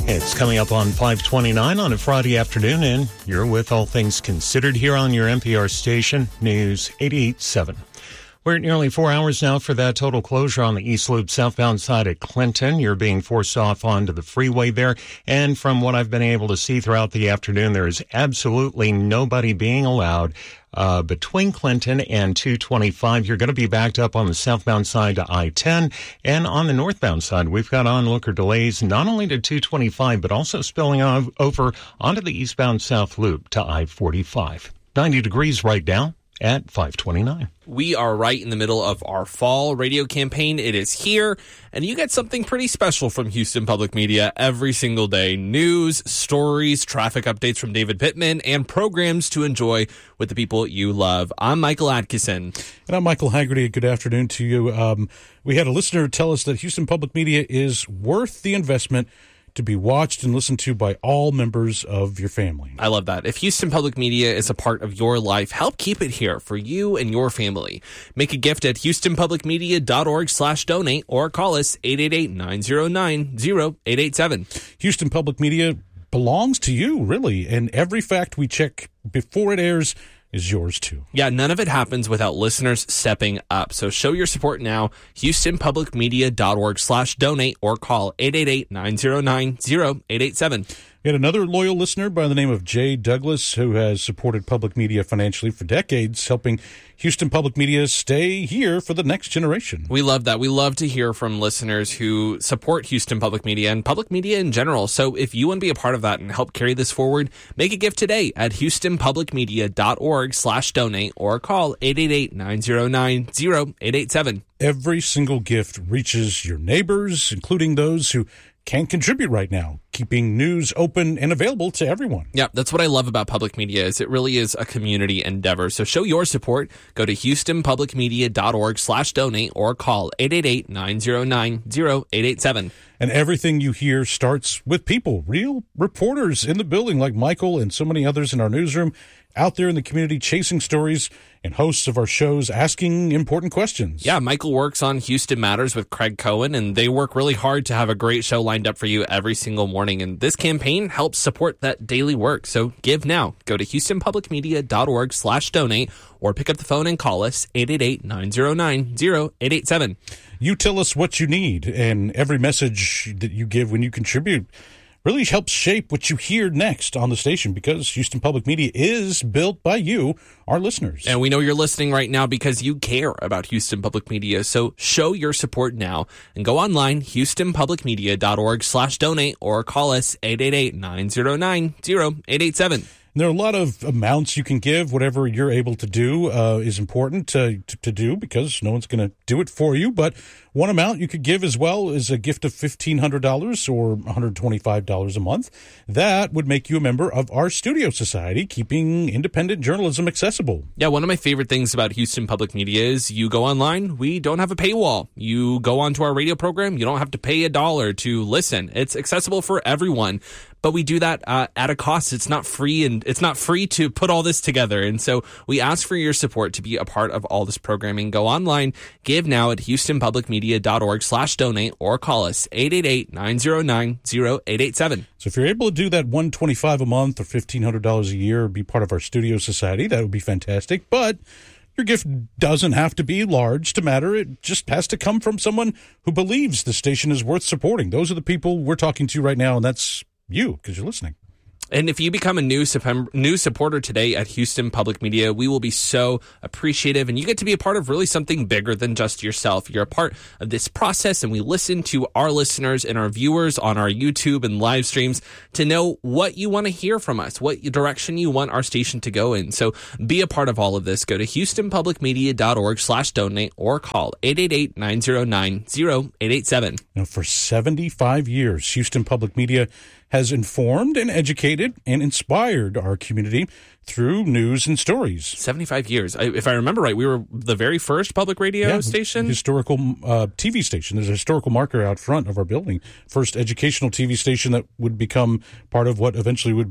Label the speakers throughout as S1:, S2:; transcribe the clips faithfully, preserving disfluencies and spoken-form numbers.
S1: It's coming up on five twenty-nine on a Friday afternoon, and you're with All Things Considered here on your N P R station, News eighty-eight point seven. We're at nearly four hours now for that total closure on the East Loop southbound side at Clinton. You're being forced off onto the freeway there. And from what I've been able to see throughout the afternoon, there is absolutely nobody being allowed uh, between Clinton and two twenty-five. You're going to be backed up on the southbound side to I ten. And on the northbound side, we've got onlooker delays not only to two twenty-five, but also spilling on, over onto the eastbound South Loop to I forty-five. ninety degrees right now at five twenty-nine.
S2: We are right in the middle of our fall radio campaign. It is here, and you get something pretty special from Houston Public Media every single day. News, stories, traffic updates from David Pittman, and programs to enjoy with the people you love. I'm Michael Atkinson.
S3: And I'm Michael Haggerty. Good afternoon to you. Um, we had a listener tell us that Houston Public Media is worth the investment to be watched and listened to by all members of your family.
S2: I love that. If Houston Public Media is a part of your life, help keep it here for you and your family. Make a gift at houstonpublicmedia.org slash donate or call us eight eight eight, nine zero nine, zero eight eight seven.
S3: Houston Public Media belongs to you, really, and every fact we check before it airs is yours too.
S2: Yeah, none of it happens without listeners stepping up. So show your support now, houstonpublicmedia.org slash donate or call eight eight eight, nine zero nine, zero eight eight seven.
S3: We had another loyal listener by the name of Jay Douglas who has supported public media financially for decades, helping Houston Public Media stay here for the next generation.
S2: We love that. We love to hear from listeners who support Houston Public Media and public media in general. So if you want to be a part of that and help carry this forward, make a gift today at houstonpublicmedia.org slash donate or call eight eight eight, nine zero nine, zero eight eight seven.
S3: Every single gift reaches your neighbors, including those who can contribute right now, keeping news open and available to everyone.
S2: Yeah, that's what I love about public media is it really is a community endeavor. So show your support. Go to houstonpublicmedia.org slash donate or call eight eight eight, nine zero nine, zero eight eight seven.
S3: And everything you hear starts with people, real reporters in the building like Michael and so many others in our newsroom, out there in the community chasing stories, and hosts of our shows asking important questions.
S2: Yeah, Michael works on Houston Matters with Craig Cohen, and they work really hard to have a great show lined up for you every single morning. And this campaign helps support that daily work. So give now. Go to houstonpublicmedia.org slash donate or pick up the phone and call us eight eight eight, nine zero nine, zero eight eight seven.
S3: You tell us what you need, and every message that you give when you contribute really helps shape what you hear next on the station, because Houston Public Media is built by you, our listeners.
S2: And we know you're listening right now because you care about Houston Public Media. So show your support now and go online, houstonpublicmedia.org slash donate or call us eight eight eight, nine zero nine, zero eight eight seven.
S3: There are a lot of amounts you can give. Whatever you're able to do uh, is important to, to, to do, because no one's going to do it for you. But one amount you could give as well is a gift of fifteen hundred dollars or one hundred twenty-five dollars a month. That would make you a member of our Studio Society, keeping independent journalism accessible.
S2: Yeah, one of my favorite things about Houston Public Media is you go online, we don't have a paywall. You go onto our radio program, you don't have to pay a dollar to listen. It's accessible for everyone. But we do that uh, at a cost. It's not free, and it's not free to put all this together. And so we ask for your support to be a part of all this programming. Go online, give now at houstonpublicmedia.org slash donate or call us eight eight eight, nine zero nine, zero eight eight seven.
S3: So if you're able to do that one hundred twenty-five dollars a month or fifteen hundred dollars a year, be part of our Studio Society, that would be fantastic. But your gift doesn't have to be large to matter. It just has to come from someone who believes the station is worth supporting. Those are the people we're talking to right now, and that's you, because you're listening.
S2: And if you become a new new supporter today at Houston Public Media, we will be so appreciative. And you get to be a part of really something bigger than just yourself. You're a part of this process, and we listen to our listeners and our viewers on our YouTube and live streams to know what you want to hear from us, what direction you want our station to go in. So be a part of all of this. Go to houstonpublicmedia.org slash donate or call eight eight eight, nine zero nine, zero eight eight seven.
S3: Now, for seventy-five years, Houston Public Media has informed and educated and inspired our community through news and stories.
S2: seventy-five years. I, if I remember right, we were the very first public radio
S3: yeah,
S2: station?
S3: Historical uh, T V station. There's a historical marker out front of our building. First educational T V station that would become part of what eventually would be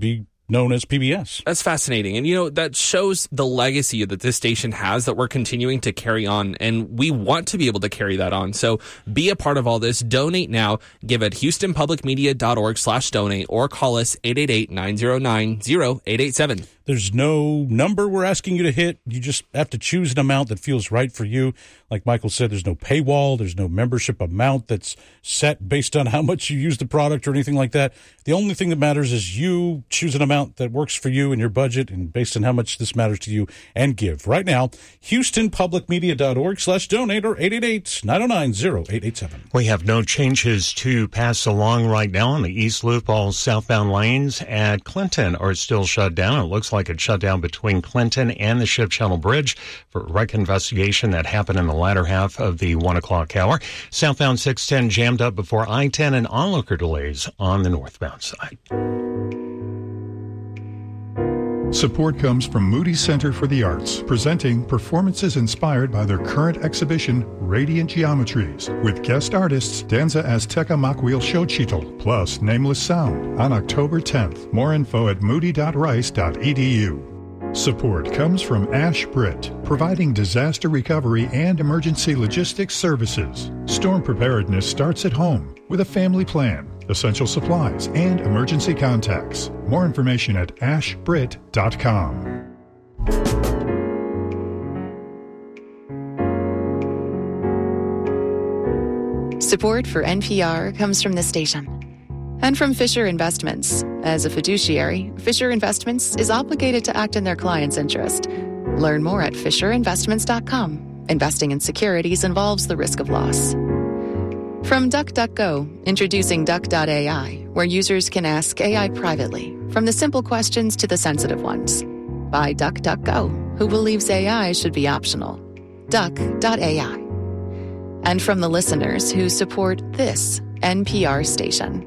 S3: known as P B S.
S2: That's fascinating. And, you know, that shows the legacy that this station has that we're continuing to carry on. And we want to be able to carry that on. So be a part of all this. Donate now. Give at houstonpublicmedia.org slash donate or call us eight eight eight, nine zero nine, zero eight eight seven.
S3: There's no number we're asking you to hit. You just have to choose an amount that feels right for you. Like Michael said, there's no paywall. There's no membership amount that's set based on how much you use the product or anything like that. The only thing that matters is you choose an amount that works for you and your budget and based on how much this matters to you and give. Right now, houstonpublicmedia.org slash donate or eight eight eight, nine zero nine, zero eight eight seven.
S1: We have no changes to pass along right now on the East Loop. All southbound lanes at Clinton are still shut down. It looks like it shut down between Clinton and the Ship Channel Bridge for a wreck investigation that happened in the latter half of the one o'clock hour. Southbound six ten jammed up before I ten and onlooker delays on the northbound side.
S4: Support comes from Moody Center for the Arts, presenting performances inspired by their current exhibition, Radiant Geometries, with guest artists Danza Azteca Makwil Xochitl, plus Nameless Sound, on October tenth. More info at moody dot rice dot e d u. Support comes from Ash Britt, providing disaster recovery and emergency logistics services. Storm preparedness starts at home with a family plan, essential supplies, and emergency contacts. More information at ash britt dot com.
S5: Support for N P R comes from the station and from Fisher Investments. As a fiduciary, Fisher Investments is obligated to act in their client's interest. Learn more at fisher investments dot com. Investing in securities involves the risk of loss. From DuckDuckGo, introducing Duck dot A I, where users can ask A I privately, from the simple questions to the sensitive ones. By DuckDuckGo, who believes A I should be optional. Duck dot A I. And from the listeners who support this N P R station.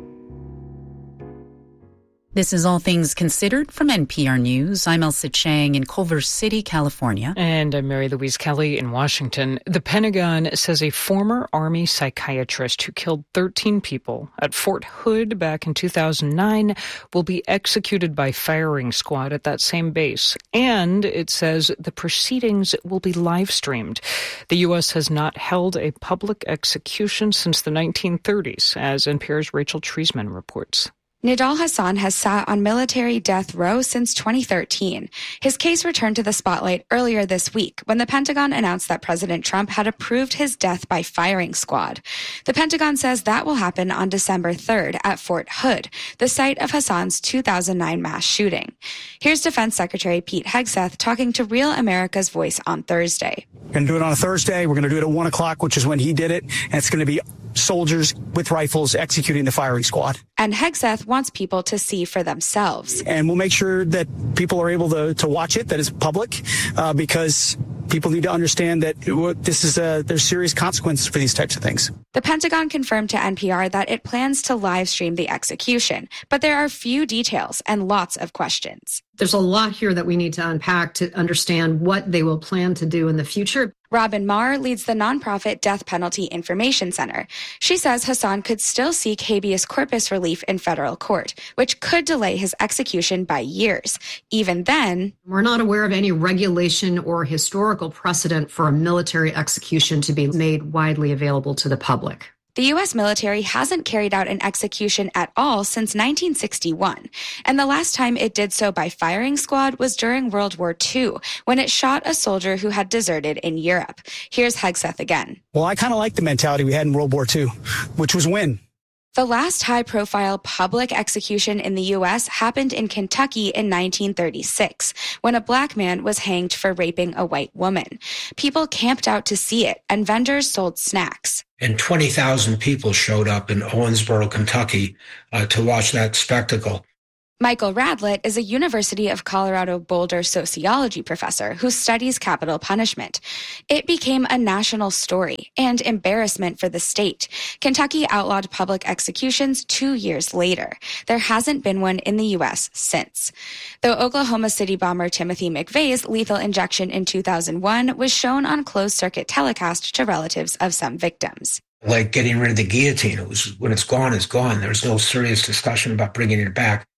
S6: This is All Things Considered from N P R News. I'm Elsa Chang in Culver City, California.
S7: And I'm Mary Louise Kelly in Washington. The Pentagon says a former Army psychiatrist who killed thirteen people at Fort Hood back in two thousand nine will be executed by firing squad at that same base. And it says the proceedings will be live streamed. The U S has not held a public execution since the nineteen thirties, as N P R's Rachel Treisman reports.
S8: Nidal Hasan has sat on military death row since twenty thirteen. His case returned to the spotlight earlier this week when the Pentagon announced that President Trump had approved his death by firing squad. The Pentagon says that will happen on December third at Fort Hood, the site of Hasan's two thousand nine mass shooting. Here's Defense Secretary Pete Hegseth talking to Real America's Voice on Thursday.
S9: We're going to do it on a Thursday. We're going to do it at one o'clock, which is when he did it. And it's going to be soldiers with rifles executing the firing squad.
S8: And Hegseth wants people to see for themselves.
S9: And we'll make sure that people are able to, to watch it, that it's public, uh, because people need to understand that this is a, there's serious consequences for these types of things.
S8: The Pentagon confirmed to N P R that it plans to live stream the execution, but there are few details and lots of questions.
S10: There's a lot here that we need to unpack to understand what they will plan to do in the future.
S8: Robin Marr leads the nonprofit Death Penalty Information Center. She says Hasan could still seek habeas corpus relief in federal court, which could delay his execution by years. Even then,
S10: we're not aware of any regulation or historical precedent for a military execution to be made widely available to the public.
S8: The U S military hasn't carried out an execution at all since nineteen sixty-one, and the last time it did so by firing squad was during World War Two, when it shot a soldier who had deserted in Europe. Here's Hegseth again.
S9: Well, I kind of like the mentality we had in World War Two, which was win.
S8: The last high-profile public execution in the U S happened in Kentucky in nineteen thirty-six, when a black man was hanged for raping a white woman. People camped out to see it, and vendors sold snacks.
S11: And twenty thousand people showed up in Owensboro, Kentucky, uh, to watch that spectacle.
S8: Michael Radlett is a University of Colorado Boulder sociology professor who studies capital punishment. It became a national story and embarrassment for the state. Kentucky outlawed public executions two years later. There hasn't been one in the U S since. Though Oklahoma City bomber Timothy McVeigh's lethal injection in two thousand one was shown on closed-circuit telecast to relatives of some victims.
S11: Like getting rid of the guillotine. It was, when it's gone, it's gone. There's no serious discussion about bringing it back.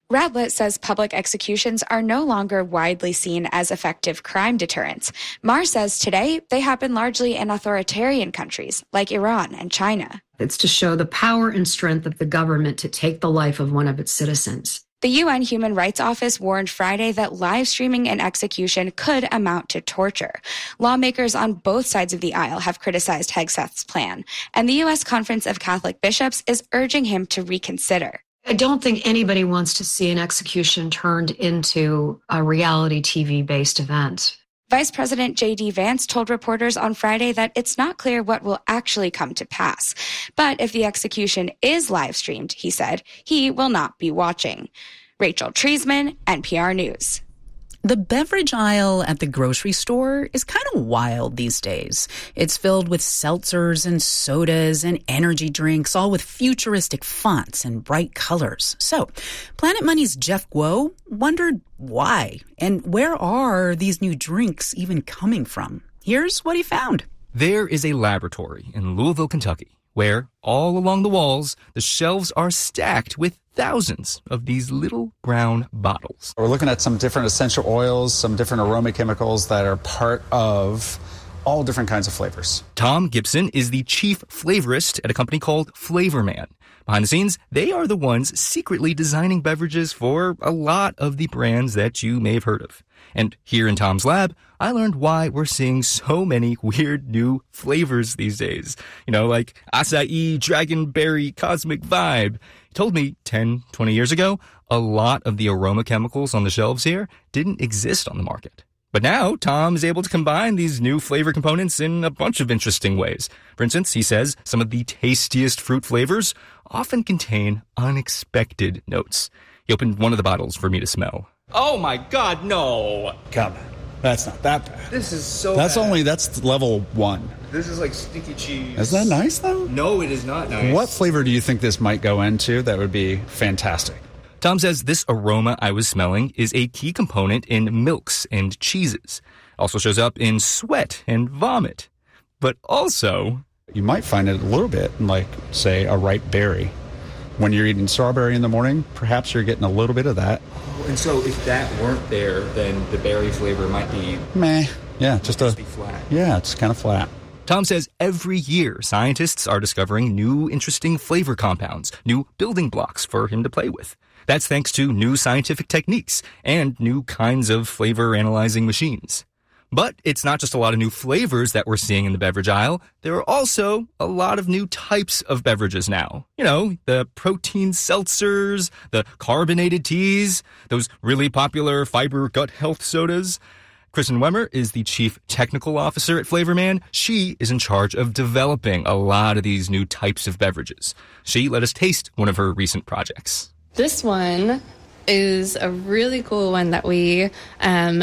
S8: Radlett says public executions are no longer widely seen as effective crime deterrents. Marr says today they happen largely in authoritarian countries like Iran and China.
S10: It's to show the power and strength of the government to take the life of one of its citizens.
S8: The U N Human Rights Office warned Friday that live streaming an execution could amount to torture. Lawmakers on both sides of the aisle have criticized Hegseth's plan, and the U S Conference of Catholic Bishops is urging him to reconsider.
S10: I don't think anybody wants to see an execution turned into a reality T V-based event.
S8: Vice President J D Vance told reporters on Friday that it's not clear what will actually come to pass. But if the execution is live streamed, he said, he will not be watching. Rachel Treisman, N P R News.
S6: The beverage aisle at the grocery store is kind of wild these days. It's filled with seltzers and sodas and energy drinks, all with futuristic fonts and bright colors. So, Planet Money's Jeff Guo wondered why and where are these new drinks even coming from? Here's what he found.
S12: There is a laboratory in Louisville, Kentucky, where all along the walls, the shelves are stacked with thousands of these little brown bottles.
S13: We're looking at some different essential oils, some different aroma chemicals that are part of all different kinds of flavors.
S12: Tom Gibson is the chief flavorist at a company called Flavor Man. Behind the scenes, they are the ones secretly designing beverages for a lot of the brands that you may have heard of. And here in Tom's lab, I learned why we're seeing so many weird new flavors these days. You know, like acai, dragonberry, cosmic vibe. He told me ten, twenty years ago, a lot of the aroma chemicals on the shelves here didn't exist on the market. But now, Tom is able to combine these new flavor components in a bunch of interesting ways. For instance, he says some of the tastiest fruit flavors often contain unexpected notes. He opened one of the bottles for me to smell.
S14: Oh my God, no!
S13: Come on. That's not that bad.
S14: This is so
S13: That's
S14: bad.
S13: only, that's level one.
S14: This is like sticky cheese.
S13: Is that nice, though?
S14: No, it is not nice.
S13: What flavor do you think this might go into that would be fantastic?
S12: Tom says this aroma I was smelling is a key component in milks and cheeses. Also shows up in sweat and vomit. But also,
S13: you might find it a little bit like, say, a ripe berry. When you're eating strawberry in the morning, perhaps you're getting a little bit of that.
S14: Oh, and so if that weren't there, then the berry flavor might be...
S13: Meh. Yeah, just a...
S14: Just be flat.
S13: Yeah, it's kind of flat.
S12: Tom says every year scientists are discovering new interesting flavor compounds, new building blocks for him to play with. That's thanks to new scientific techniques and new kinds of flavor analyzing machines. But it's not just a lot of new flavors that we're seeing in the beverage aisle. There are also a lot of new types of beverages now. You know, the protein seltzers, the carbonated teas, those really popular fiber gut health sodas. Kristen Wemmer is the chief technical officer at Flavor Man. She is in charge of developing a lot of these new types of beverages. She let us taste one of her recent projects.
S15: This one is a really cool one that we um,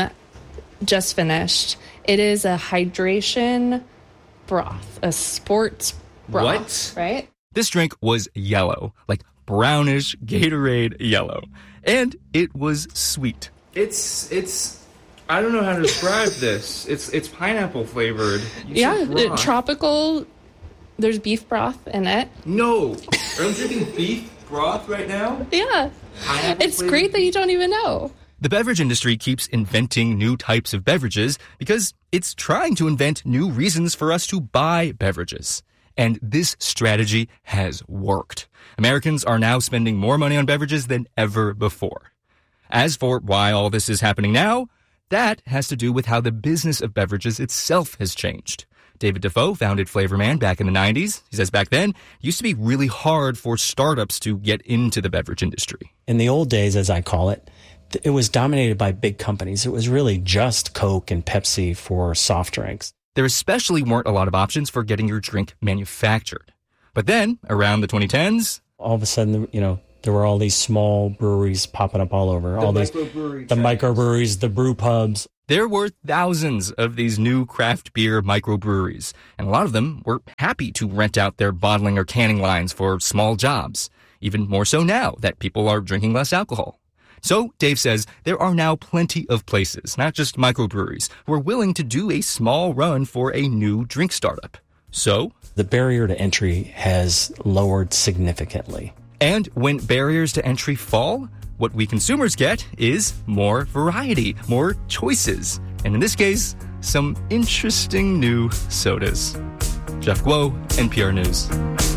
S15: just finished. It is a hydration broth, a sports broth.
S12: What?
S15: Right?
S12: This drink was yellow, like brownish Gatorade yellow. And it was sweet.
S14: It's, it's, I don't know how to describe this. It's it's pineapple flavored. You
S15: yeah, it, tropical. There's beef broth in it.
S14: No. Are you drinking beef broth right now?
S15: Yeah.
S14: Pineapple
S15: it's
S14: flavored?
S15: great that you don't even know.
S12: The beverage industry keeps inventing new types of beverages because it's trying to invent new reasons for us to buy beverages. And this strategy has worked. Americans are now spending more money on beverages than ever before. As for why all this is happening now, that has to do with how the business of beverages itself has changed. David Defoe founded Flavor Man back in the nineties. He says back then, it used to be really hard for startups to get into the beverage industry.
S16: In the old days, as I call it, it was dominated by big companies. It was really just Coke and Pepsi for soft drinks.
S12: There especially weren't a lot of options for getting your drink manufactured. But then, around the twenty tens...
S16: all of a sudden, you know, there were all these small breweries popping up all over.
S14: The
S16: all these,
S14: microbrewery
S16: the microbreweries, the brew pubs.
S12: There were thousands of these new craft beer microbreweries, and a lot of them were happy to rent out their bottling or canning lines for small jobs, even more so now that people are drinking less alcohol. So, Dave says, there are now plenty of places, not just microbreweries, who are willing to do a small run for a new drink startup. So,
S16: the barrier to entry has lowered significantly.
S12: And when barriers to entry fall, What we consumers get is more variety, more choices, and in this case, some interesting new sodas. Jeff Guo, N P R News.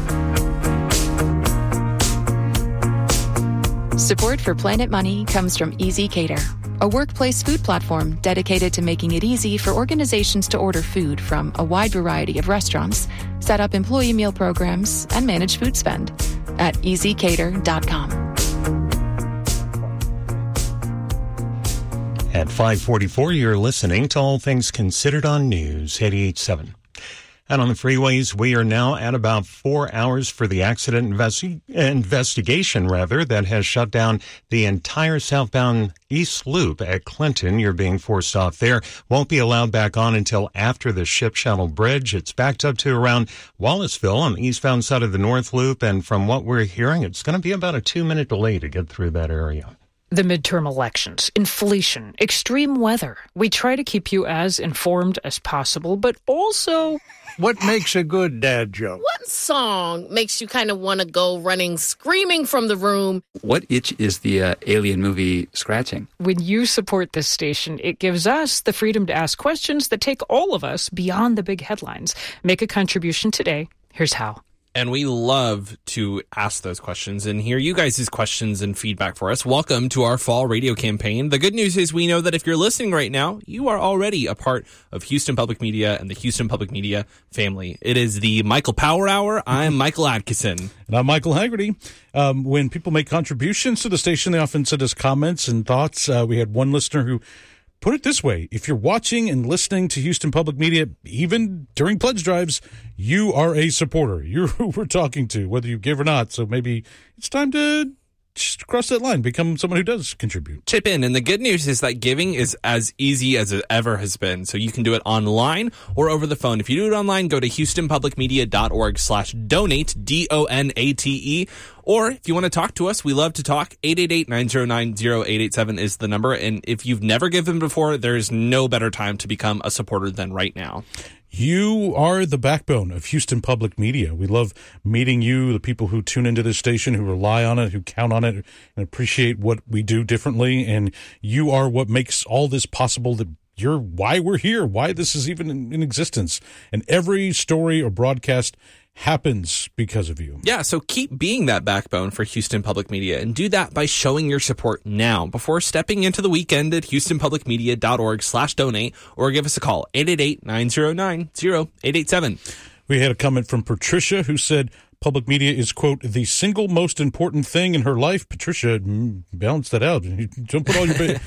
S5: Support for Planet Money comes from Easy Cater, a workplace food platform dedicated to making it easy for organizations to order food from a wide variety of restaurants, set up employee meal programs, and manage food spend at easy cater dot com.
S1: At five forty-four, you're listening to All Things Considered on News eighty-eight point seven. And on the freeways, we are now at about four hours for the accident investi- investigation, rather, that has shut down the entire southbound East Loop at Clinton. You're being forced off there. Won't be allowed back on until after the Ship Channel Bridge. It's backed up to around Wallaceville on the eastbound side of the North Loop. And from what we're hearing, it's going to be about a two-minute delay to get through that area.
S7: The midterm elections, inflation, extreme weather. We try to keep you as informed as possible, but also...
S17: What makes a good dad joke?
S18: What song makes you kind of want to go running, screaming from the room?
S19: What itch is the uh, Alien movie scratching?
S7: When you support this station, it gives us the freedom to ask questions that take all of us beyond the big headlines. Make a contribution today. Here's how.
S2: And we love to ask those questions and hear you guys' questions and feedback for us. Welcome to our fall radio campaign. The good news is we know that if you're listening right now, you are already a part of Houston Public Media and the Houston Public Media family. It is the Michael Power Hour. I'm Michael Atkinson.
S3: And I'm Michael Haggerty. Um, when people make contributions to the station, they often send us comments and thoughts. Uh, we had one listener who put it this way: if you're watching and listening to Houston Public Media, even during pledge drives, you are a supporter. You're who we're talking to, whether you give or not. So maybe it's time to just cross that line, become someone who does contribute.
S2: Chip in. And the good news is that giving is as easy as it ever has been. So you can do it online or over the phone. If you do it online, go to houstonpublicmedia.org slash donate, D O N A T E. Or if you want to talk to us, we love to talk. eight eight eight, nine zero nine, zero eight eight seven is the number. And if you've never given before, there is no better time to become a supporter than right now.
S3: You are the backbone of Houston Public Media. We love meeting you, the people who tune into this station, who rely on it, who count on it, and appreciate what we do differently. And you are what makes all this possible. That you're why we're here, why this is even in, in existence. And every story or broadcast happens because of you.
S2: Yeah, so keep being that backbone for Houston Public Media, and do that by showing your support now before stepping into the weekend at houstonpublicmedia.org slash donate, or give us a call, eight eight eight, nine zero nine, zero eight eight seven.
S3: We had a comment from Patricia who said public media is, quote, the single most important thing in her life. Patricia, balance that out. Don't put all your...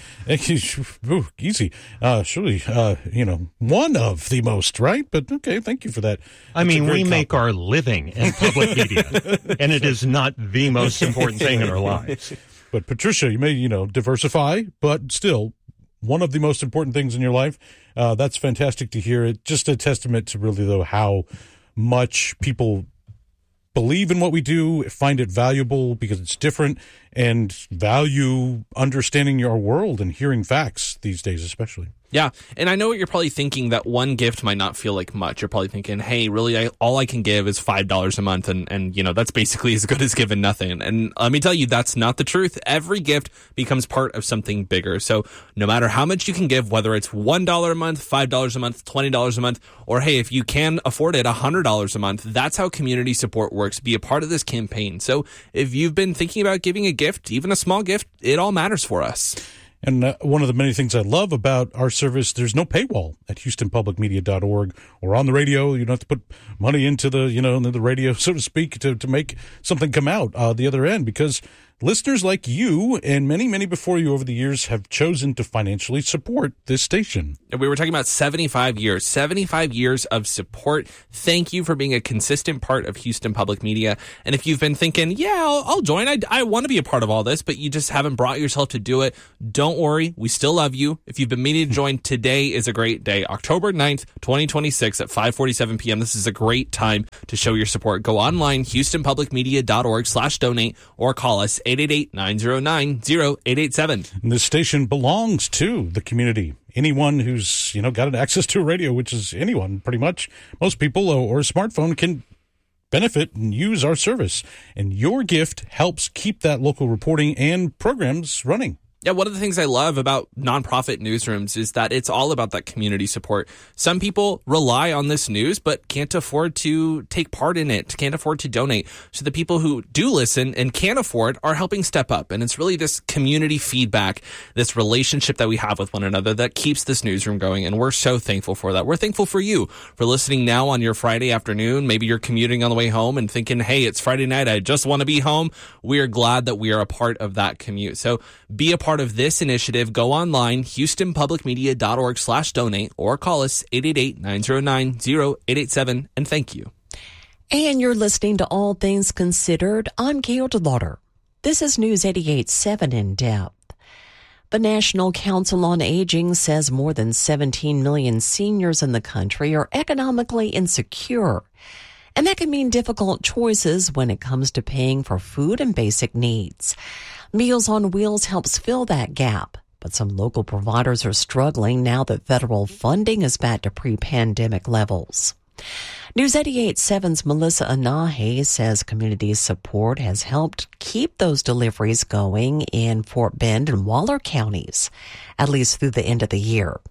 S3: Ooh, easy. Uh, surely, uh, you know, one of the most, right? But, okay, thank you for that.
S1: I
S3: That's
S1: mean, we
S3: compliment.
S1: make our living in public media, and it is not the most important thing in our lives.
S3: But, Patricia, you may, you know, diversify, but still, one of the most important things in your life. Uh, that's fantastic to hear. It just a testament to really, though, how much people believe in what we do, find it valuable because it's different, and value understanding your world and hearing facts these days especially.
S2: Yeah, and I know what you're probably thinking, that one gift might not feel like much. You're probably thinking, hey, really, I, all I can give is five dollars a month, and, and, you know, that's basically as good as giving nothing. And let me tell you, that's not the truth. Every gift becomes part of something bigger. So no matter how much you can give, whether it's one dollar a month, five dollars a month, twenty dollars a month, or hey, if you can afford it, one hundred dollars a month, that's how community support works. Be a part of this campaign. So if you've been thinking about giving a gift, even a small gift, it all matters for us.
S3: And uh, one of the many things I love about our service, there's no paywall at houston public media dot org or on the radio. You don't have to put money into the, you know, into the radio, so to speak, to, to make something come out uh, the other end, because listeners like you and many, many before you over the years have chosen to financially support this station.
S2: And we were talking about seventy-five years, seventy-five years of support. Thank you for being a consistent part of Houston Public Media. And if you've been thinking, yeah, I'll, I'll join, I, I want to be a part of all this, but you just haven't brought yourself to do it, don't worry. We still love you. If you've been meaning to join, today is a great day. October ninth, twenty twenty-six at five forty-seven p.m. This is a great time to show your support. Go online, houstonpublicmedia.org slash donate, or call us eight eight eight, nine zero nine, zero eight eight seven.
S3: And this station belongs to the community. Anyone who's, you know, got an access to a radio, which is anyone, pretty much, most people, or a smartphone, can benefit and use our service. And your gift helps keep that local reporting and programs running.
S2: Yeah, one of the things I love about nonprofit newsrooms is that it's all about that community support. Some people rely on this news but can't afford to take part in it, can't afford to donate. So the people who do listen and can afford are helping step up. And it's really this community feedback, this relationship that we have with one another that keeps this newsroom going. And we're so thankful for that. We're thankful for you for listening now on your Friday afternoon. Maybe you're commuting on the way home and thinking, hey, it's Friday night, I just want to be home. We are glad that we are a part of that commute. So be a part of this initiative. Go online, houstonpublicmedia.org slash donate, or call us eight eight eight, nine zero nine, zero eight eight seven, and thank you.
S20: And you're listening to All Things Considered. I'm Gail DeLauder. This is News eighty-eight point seven in depth. The National Council on Aging says more than seventeen million seniors in the country are economically insecure. And that can mean difficult choices when it comes to paying for food and basic needs. Meals on Wheels helps fill that gap, but some local providers are struggling now that federal funding is back to pre-pandemic levels. News eighty-eight point seven's Melissa Anahe says community support has helped keep those deliveries going in Fort Bend and Waller counties, at least through the end of the year.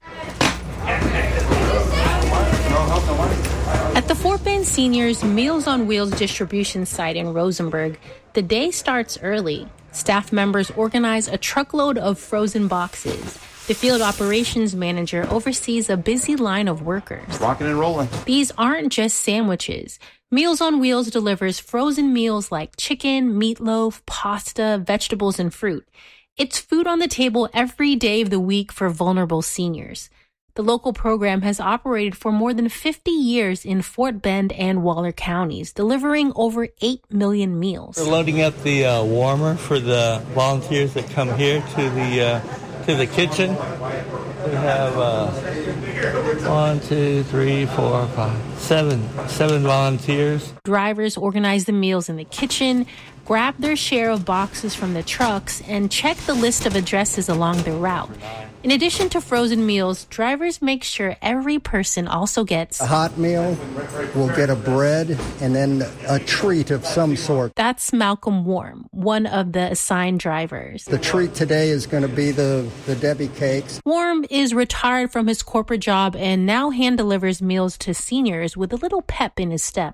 S21: At the Fort Bend Seniors Meals on Wheels distribution site in Rosenberg, the day starts early. Staff members organize a truckload of frozen boxes. The field operations manager oversees a busy line of workers.
S22: Rocking and rolling.
S21: These aren't just sandwiches. Meals on Wheels delivers frozen meals like chicken, meatloaf, pasta, vegetables, and fruit. It's food on the table every day of the week for vulnerable seniors. The local program has operated for more than fifty years in Fort Bend and Waller counties, delivering over eight million meals.
S23: We're loading up the uh, warmer for the volunteers that come here to the uh, to the kitchen. We have uh, one, two, three, four, five, seven, seven volunteers.
S21: Drivers organize the meals in the kitchen, grab their share of boxes from the trucks, and check the list of addresses along the route. In addition to frozen meals, drivers make sure every person also gets
S24: a hot meal, we'll get a bread, and then a treat of some sort.
S21: That's Malcolm Warm, one of the assigned drivers.
S24: The treat today is going to be the, the Debbie cakes.
S21: Warm is retired from his corporate job and now hand delivers meals to seniors with a little pep in his step.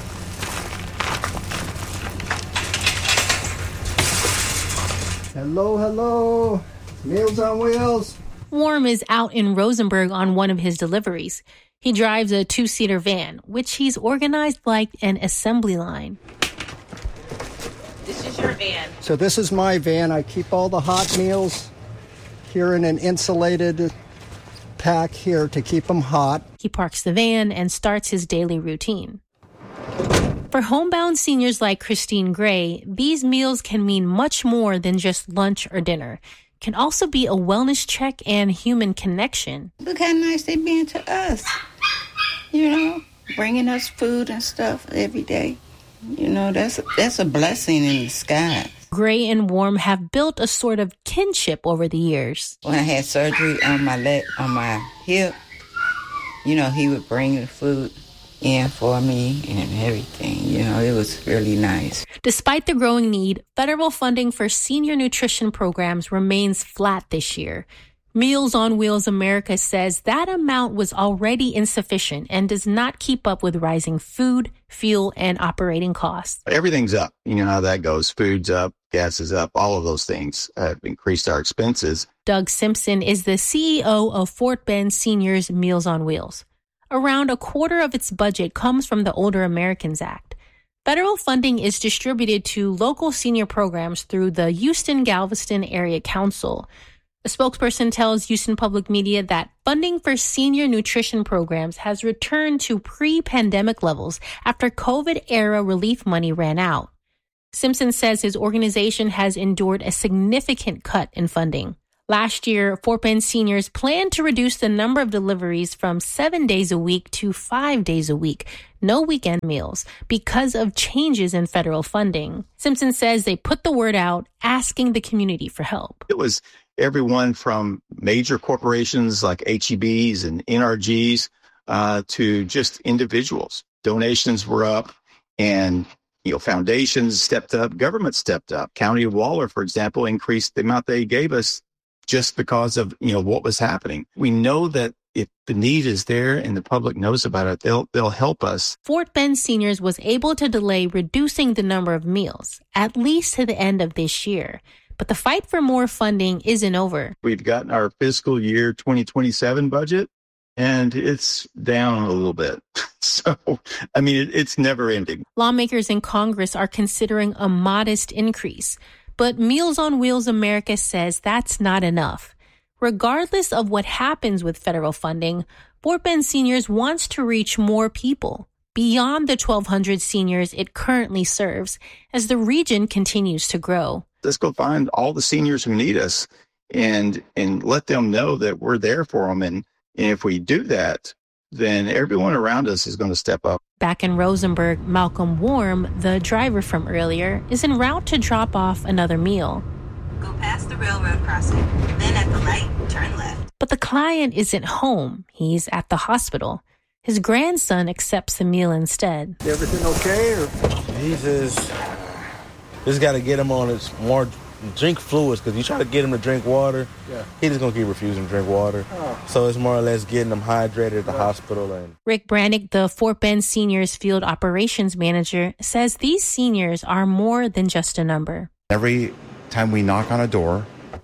S24: Hello, hello. Meals on Wheels.
S21: Warm is out in Rosenberg on one of his deliveries. He drives a two-seater van, which he's organized like an assembly line. This is your van.
S24: So this is my van. I keep all the hot meals here in an insulated pack here to keep them hot.
S21: He parks the van and starts his daily routine. For homebound seniors like Christine Gray, these meals can mean much more than just lunch or dinner. Can also be a wellness check and human connection.
S25: Look how nice they've been to us. You know, bringing us food and stuff every day. You know, that's that's a blessing in disguise.
S21: Gray and Warm have built a sort of kinship over the years.
S25: When I had surgery on my leg, on my hip, you know, he would bring the food in for me and everything. You know, it was really nice.
S21: Despite the growing need, federal funding for senior nutrition programs remains flat this year. Meals on Wheels America says that amount was already insufficient and does not keep up with rising food, fuel, and operating costs.
S26: Everything's up. You know how that goes. Food's up, gas is up. All of those things have increased our expenses.
S21: Doug Simpson is the C E O of Fort Bend Seniors Meals on Wheels. Around a quarter of its budget comes from the Older Americans Act. Federal funding is distributed to local senior programs through the Houston-Galveston Area Council. A spokesperson tells Houston Public Media that funding for senior nutrition programs has returned to pre-pandemic levels after COVID-era relief money ran out. Simpson says his organization has endured a significant cut in funding. Last year, Fort Bend seniors planned to reduce the number of deliveries from seven days a week to five days a week, no weekend meals, because of changes in federal funding. Simpson says they put the word out, asking the community for help.
S26: It was everyone from major corporations like H E Bs and N R Gs uh, to just individuals. Donations were up. And, you know, foundations stepped up, government stepped up. County of Waller, for example, increased the amount they gave us just because of, you know, what was happening. We know that if the need is there and the public knows about it, they'll they'll help us.
S21: Fort Bend Seniors was able to delay reducing the number of meals, at least to the end of this year. But the fight for more funding isn't over.
S26: We've gotten our fiscal year twenty twenty-seven budget, and it's down a little bit. So, I mean, it, it's never ending.
S21: Lawmakers in Congress are considering a modest increase, but Meals on Wheels America says that's not enough. Regardless of what happens with federal funding, Fort Bend Seniors wants to reach more people beyond the twelve hundred seniors it currently serves as the region continues to grow.
S26: Let's go find all the seniors who need us and and let them know that we're there for them. And, and if we do that, then everyone around us is going to step up.
S21: Back in Rosenberg, Malcolm Warm, the driver from earlier, is en route to drop off another meal.
S4: Go past the railroad crossing, then at the light, turn left.
S21: But the client isn't home. He's at the hospital. His grandson accepts the meal instead.
S17: Everything okay? Or?
S8: He just, just got to get him on his more drink fluids, because you try to get him to drink water, yeah. He just going to keep refusing to drink water. Oh. So it's more or less getting him hydrated at the right. hospital. And
S21: Rick Brannick, the Fort Bend Seniors Field Operations Manager, says these seniors are more than just a number.
S9: Every time we knock on a door,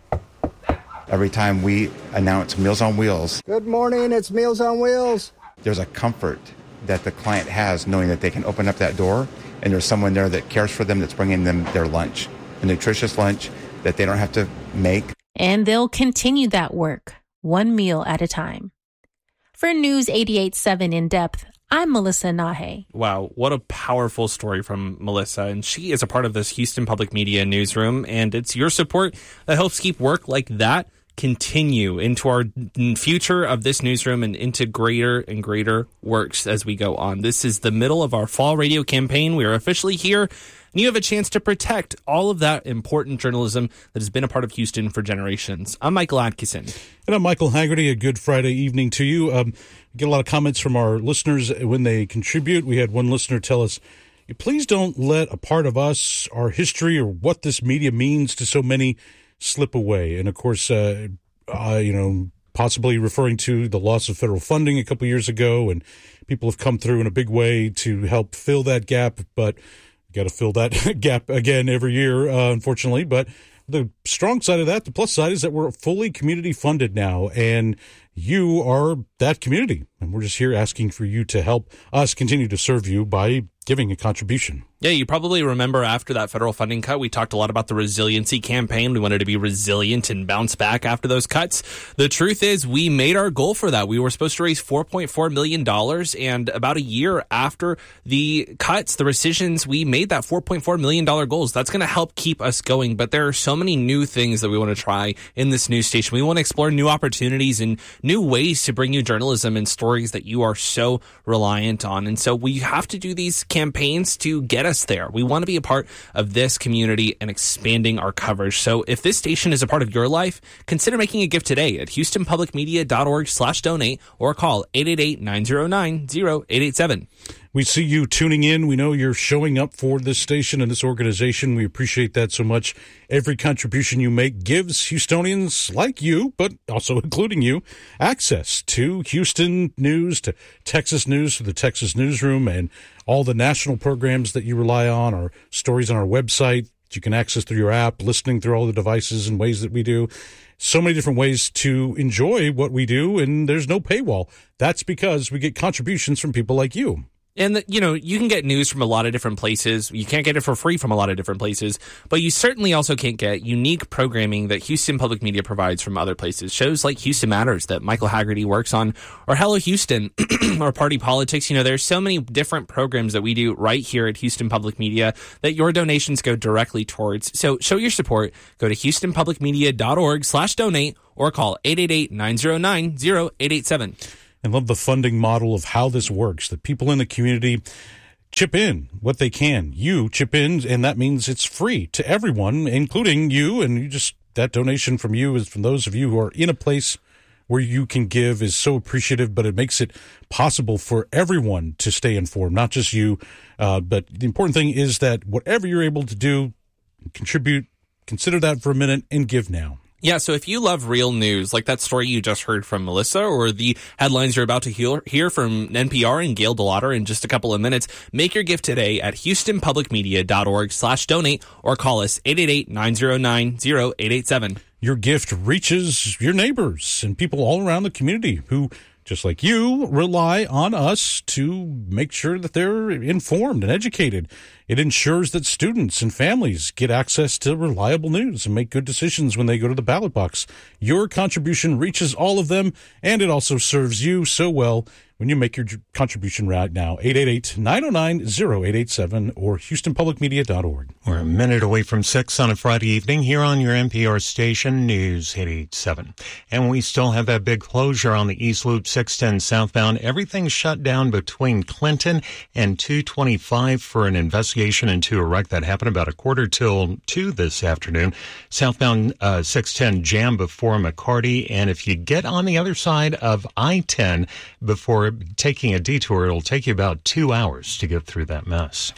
S9: every time we announce Meals on Wheels.
S24: Good morning, it's Meals on Wheels.
S9: There's a comfort that the client has knowing that they can open up that door and there's someone there that cares for them, that's bringing them their lunch, a nutritious lunch that they don't have to make.
S21: And they'll continue that work, one meal at a time. For News eighty-eight point seven In Depth, I'm Melissa Nahe.
S2: Wow, what a powerful story from Melissa. And she is a part of this Houston Public Media newsroom. And it's your support that helps keep work like that continue into our future of this newsroom and into greater and greater works as we go on. This is the middle of our fall radio campaign. We are officially here. And you have a chance to protect all of that important journalism that has been a part of Houston for generations. I'm Michael Atkinson.
S3: And I'm Michael Haggerty. A good Friday evening to you. Um, we get a lot of comments from our listeners when they contribute. We had one listener tell us, please don't let a part of us, our history, or what this media means to so many slip away. And, of course, uh, uh, you know, possibly referring to the loss of federal funding a couple years ago, and people have come through in a big way to help fill that gap, but got to fill that gap again every year, uh, unfortunately. But the strong side of that, the plus side, is that we're fully community funded now, and you are that community. And we're just here asking for you to help us continue to serve you by giving a contribution.
S2: Yeah, you probably remember after that federal funding cut, we talked a lot about the resiliency campaign. We wanted to be resilient and bounce back after those cuts. The truth is, we made our goal for that. We were supposed to raise four point four million dollars, and about a year after the cuts, the rescissions, we made that four point four million dollars goals. That's going to help keep us going, but there are so many new things that we want to try in this news station. We want to explore new opportunities and new ways to bring you journalism and stories that you are so reliant on. And so we have to do these campaigns to get us there. We want to be a part of this community and expanding our coverage. So if this station is a part of your life, consider making a gift today at houstonpublicmedia.org slash donate or call eight eight eight, nine zero nine, zero eight eight seven.
S3: We see you tuning in. We know you're showing up for this station and this organization. We appreciate that so much. Every contribution you make gives Houstonians like you, but also including you, access to Houston news, to Texas news, to the Texas newsroom, and all the national programs that you rely on, our stories on our website that you can access through your app, listening through all the devices and ways that we do. So many different ways to enjoy what we do, and there's no paywall. That's because we get contributions from people like you.
S2: And, you know, you can get news from a lot of different places. You can't get it for free from a lot of different places, but you certainly also can't get unique programming that Houston Public Media provides from other places. Shows like Houston Matters that Michael Haggerty works on, or Hello Houston, or Party Politics. You know, there's so many different programs that we do right here at Houston Public Media that your donations go directly towards. So show your support. Go to houstonpublicmedia.org slash donate or call eight eight eight, nine zero nine, zero eight eight seven.
S3: I love the funding model of how this works, that people in the community chip in what they can. You chip in, and that means it's free to everyone, including you. And you just that donation from you is from those of you who are in a place where you can give is so appreciative, but it makes it possible for everyone to stay informed, not just you. Uh, but the important thing is that whatever you're able to do, contribute, consider that for a minute and give now.
S2: Yeah, so if you love real news, like that story you just heard from Melissa, or the headlines you're about to hear, hear from N P R and Gail DeLauder in just a couple of minutes, make your gift today at houstonpublicmedia.org slash donate or call us eight eight eight, nine zero nine, zero eight eight seven.
S3: Your gift reaches your neighbors and people all around the community who, just like you, rely on us to make sure that they're informed and educated. It ensures that students and families get access to reliable news and make good decisions when they go to the ballot box. Your contribution reaches all of them, and it also serves you so well when you make your contribution right now. eight eight eight, nine zero nine, zero eight eight seven or houston public media dot org.
S1: We're a minute away from six on a Friday evening here on your N P R station, News eight eighty-seven. And we still have that big closure on the East Loop six ten southbound. Everything's shut down between Clinton and two twenty-five for an investigation into a wreck that happened about a quarter till two this afternoon. Southbound uh, six ten jam before McCarty. And if you get on the other side of I ten before taking a detour, it'll take you about two hours to get through that mess.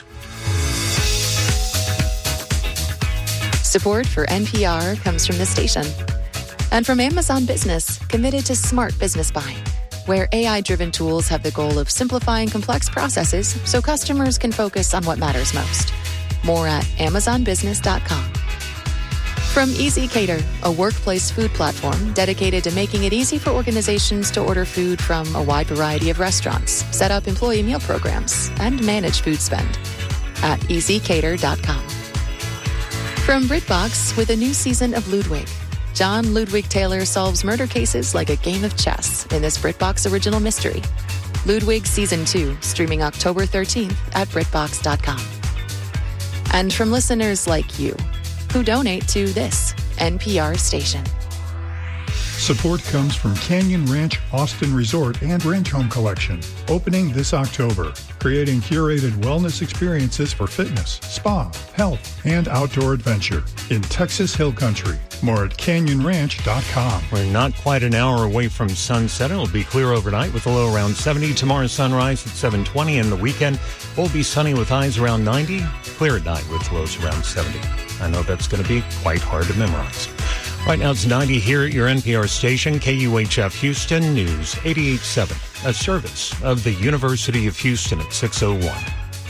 S5: Support for N P R comes from the station and from Amazon Business, committed to smart business buying, where A I-driven tools have the goal of simplifying complex processes so customers can focus on what matters most. More at amazon business dot com. From Easy Cater, a workplace food platform dedicated to making it easy for organizations to order food from a wide variety of restaurants, set up employee meal programs, and manage food spend at easy cater dot com. From BritBox, with a new season of Ludwig, John Ludwig Taylor solves murder cases like a game of chess in this BritBox original mystery. Ludwig Season two, streaming October thirteenth at brit box dot com. And from listeners like you, who donate to this N P R station.
S6: Support comes from Canyon Ranch Austin Resort and Ranch Home Collection, opening this October, creating curated wellness experiences for fitness, spa, health, and outdoor adventure in Texas Hill Country. More at canyon ranch dot com.
S1: We're not quite an hour away from sunset. It'll be clear overnight with a low around seventy. Tomorrow sunrise at seven twenty, and the weekend will be sunny with highs around ninety. Clear at night with lows around seventy. I know that's going to be quite hard to memorize. Right now it's ninety here at your N P R station, K U H F Houston, News eighty-eight point seven, a service of the University of Houston at six oh one.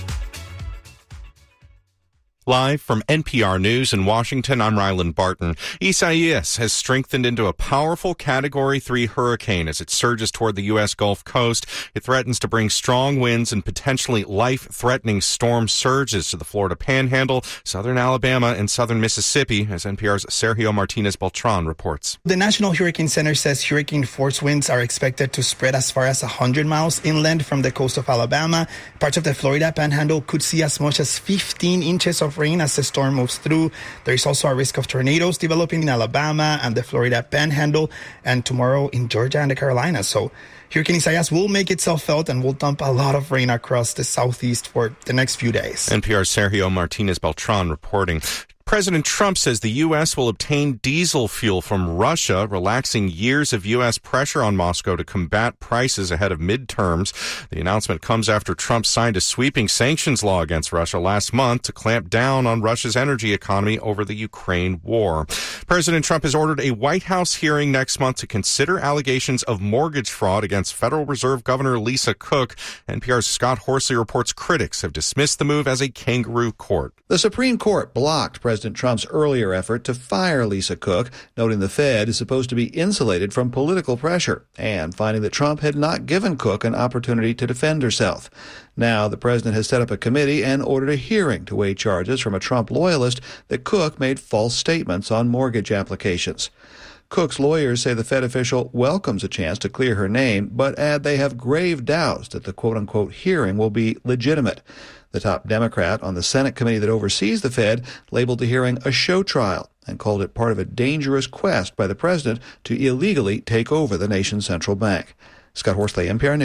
S10: Live from N P R News in Washington, I'm Ryland Barton. Isaias has strengthened into a powerful Category three hurricane as it surges toward the U S Gulf Coast. It threatens to bring strong winds and potentially life-threatening storm surges to the Florida Panhandle, southern Alabama, and southern Mississippi, as N P R's Sergio Martinez-Beltran reports.
S11: The National Hurricane Center says hurricane force winds are expected to spread as far as one hundred miles inland from the coast of Alabama. Parts of the Florida Panhandle could see as much as fifteen inches of rain as the storm moves through. There is also a risk of tornadoes developing in Alabama and the Florida Panhandle, and tomorrow in Georgia and the Carolinas. So Hurricane Isaias will make itself felt and will dump a lot of rain across the southeast for the next few days.
S10: N P R's Sergio Martinez-Beltran reporting. President Trump says the U S will obtain diesel fuel from Russia, relaxing years of U S pressure on Moscow to combat prices ahead of midterms. The announcement comes after Trump signed a sweeping sanctions law against Russia last month to clamp down on Russia's energy economy over the Ukraine war. President Trump has ordered a White House hearing next month to consider allegations of mortgage fraud against Federal Reserve Governor Lisa Cook. N P R's Scott Horsley reports critics have dismissed the move as a kangaroo court.
S13: The Supreme Court blocked President President Trump's earlier effort to fire Lisa Cook, noting the Fed is supposed to be insulated from political pressure, and finding that Trump had not given Cook an opportunity to defend herself. Now, the president has set up a committee and ordered a hearing to weigh charges from a Trump loyalist that Cook made false statements on mortgage applications. Cook's lawyers say the Fed official welcomes a chance to clear her name, but add they have grave doubts that the quote-unquote hearing will be legitimate. The top Democrat on the Senate committee that oversees the Fed labeled the hearing a show trial and called it part of a dangerous quest by the president to illegally take over the nation's central bank. Scott Horsley, N P R News.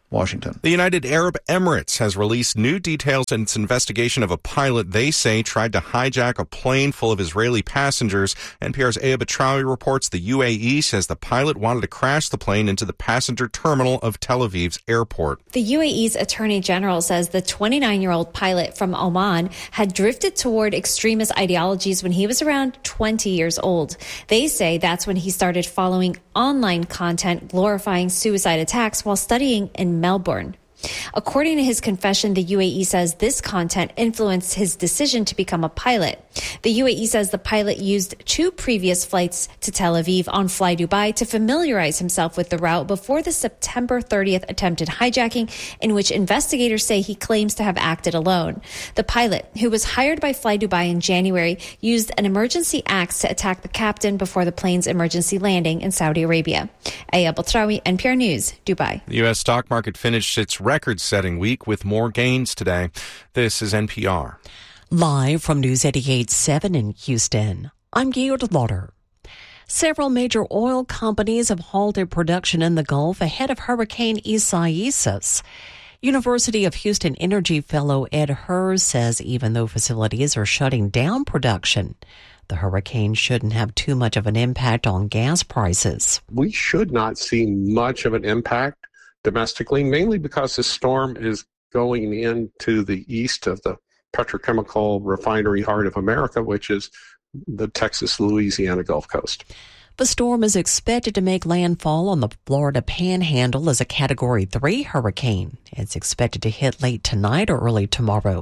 S13: Washington.
S10: The United Arab Emirates has released new details in its investigation of a pilot they say tried to hijack a plane full of Israeli passengers. N P R's Aya Batrawi reports the U A E says the pilot wanted to crash the plane into the passenger terminal of Tel Aviv's airport.
S12: The U A E's Attorney General says the twenty-nine-year-old pilot from Oman had drifted toward extremist ideologies when he was around twenty years old. They say that's when he started following online content glorifying suicide attacks while studying in Melbourne. According to his confession, the U A E says this content influenced his decision to become a pilot. The U A E says the pilot used two previous flights to Tel Aviv on Fly Dubai to familiarize himself with the route before the September thirtieth attempted hijacking, in which investigators say he claims to have acted alone. The pilot, who was hired by Fly Dubai in January, used an emergency axe to attack the captain before the plane's emergency landing in Saudi Arabia. Aya Batrawi, N P R News, Dubai.
S10: The U S stock market finished its record-setting week with more gains today. This is N P R.
S20: Live from News eighty-eight point seven in Houston, I'm Gail Lauder. Several major oil companies have halted production in the Gulf ahead of Hurricane Isaias. University of Houston Energy fellow Ed Hers says even though facilities are shutting down production, the hurricane shouldn't have too much of an impact on gas prices.
S14: We should not see much of an impact domestically, mainly because the storm is going into the east of the petrochemical refinery heart of America, which is the Texas-Louisiana Gulf Coast.
S20: The storm is expected to make landfall on the Florida Panhandle as a Category three hurricane. It's expected to hit late tonight or early tomorrow.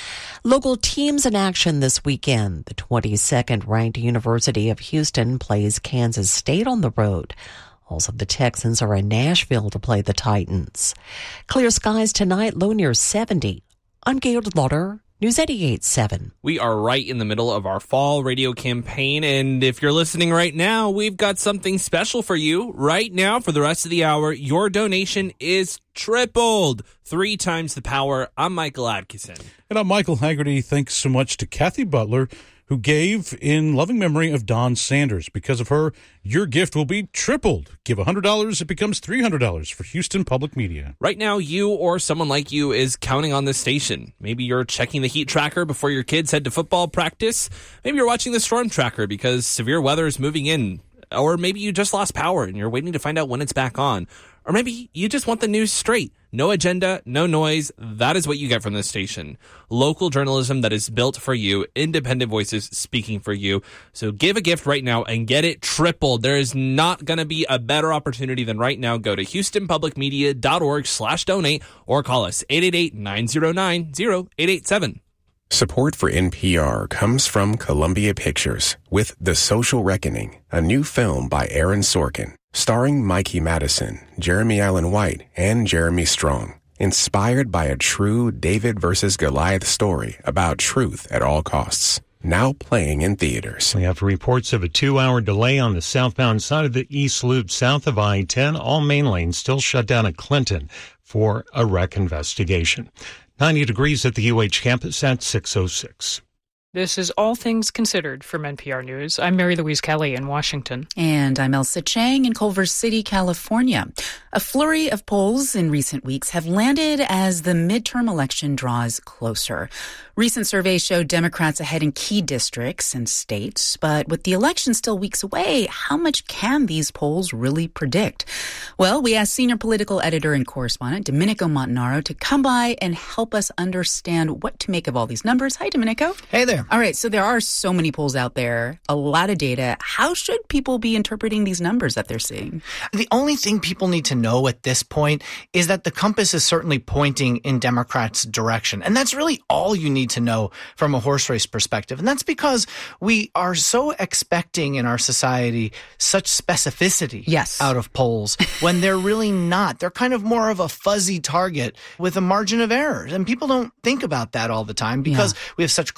S20: Local teams in action this weekend. The twenty-second ranked University of Houston plays Kansas State on the road. Also, the Texans are in Nashville to play the Titans. Clear skies tonight, low near seventy. I'm Gail Lauder, News eighty-eight point seven.
S2: We are right in the middle of our fall radio campaign, and if you're listening right now, we've got something special for you. Right now, for the rest of the hour, your donation is tripled. Three times the power. I'm Michael Atkinson.
S3: And I'm Michael Haggerty. Thanks so much to Kathy Butler, who gave in loving memory of Don Sanders. Because of her, your gift will be tripled. Give one hundred dollars, it becomes three hundred dollars for Houston Public Media.
S2: Right now, you or someone like you is counting on this station. Maybe you're checking the heat tracker before your kids head to football practice. Maybe you're watching the storm tracker because severe weather is moving in. Or maybe you just lost power and you're waiting to find out when it's back on. Or maybe you just want the news straight. No agenda, no noise. That is what you get from this station. Local journalism that is built for you. Independent voices speaking for you. So give a gift right now and get it tripled. There is not going to be a better opportunity than right now. Go to houstonpublicmedia.org slash donate or call us eight eight eight, nine zero nine, zero eight eight seven.
S15: Support for N P R comes from Columbia Pictures with The Social Reckoning, a new film by Aaron Sorkin, starring Mikey Madison, Jeremy Allen White, and Jeremy Strong. Inspired by a true David versus Goliath story about truth at all costs. Now playing in theaters.
S1: We have reports of a two-hour delay on the southbound side of the East Loop south of I ten. All main lanes still shut down at Clinton for a wreck investigation. ninety degrees at the U H campus at six oh six.
S7: This is All Things Considered from N P R News. I'm Mary Louise Kelly in Washington.
S16: And I'm Elsa Chang in Culver City, California. A flurry of polls in recent weeks have landed as the midterm election draws closer. Recent surveys show Democrats ahead in key districts and states, but with the election still weeks away, how much can these polls really predict? Well, we asked senior political editor and correspondent Domenico Montanaro to come by and help us understand what to make of all these numbers. Hi, Domenico.
S18: Hey there.
S16: All right, so there are so many polls out there, a lot of data. How should people be interpreting these numbers that they're seeing?
S18: The only thing people need to know at this point is that the compass is certainly pointing in Democrats' direction. And that's really all you need to know from a horse race perspective. And that's because we are so expecting in our society such specificity
S16: yes.
S18: out of polls when they're really not. They're kind of more of a fuzzy target with a margin of error. And people don't think about that all the time because yeah. we have such close elections.